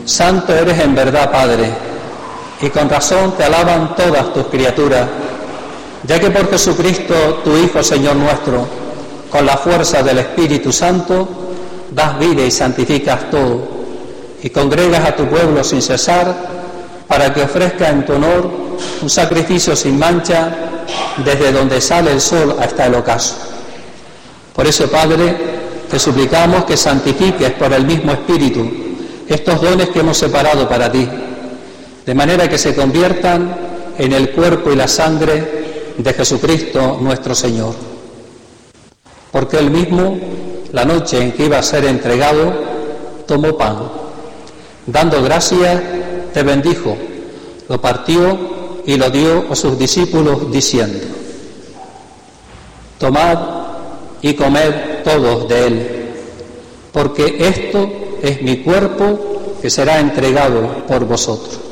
Santo eres en verdad, Padre, y con razón te alaban todas tus criaturas, ya que por Jesucristo, tu Hijo, Señor nuestro, con la fuerza del Espíritu Santo, das vida y santificas todo, y congregas a tu pueblo sin cesar, para que ofrezca en tu honor un sacrificio sin mancha, desde donde sale el sol hasta el ocaso. Por eso, Padre, te suplicamos que santifiques por el mismo Espíritu estos dones que hemos separado para ti, de manera que se conviertan en el cuerpo y la sangre de Jesucristo nuestro Señor. Porque Él mismo, la noche en que iba a ser entregado, tomó pan. Dando gracias, te bendijo, lo partió y lo dio a sus discípulos, diciendo: tomad y comed todos de él, porque esto es mi cuerpo que será entregado por vosotros.